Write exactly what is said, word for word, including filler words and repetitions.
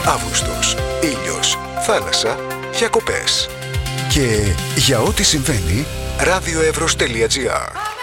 Αύγουστος, ήλιος, θάλασσα, διακοπές. Και για ό,τι συμβαίνει, radioevros.gr.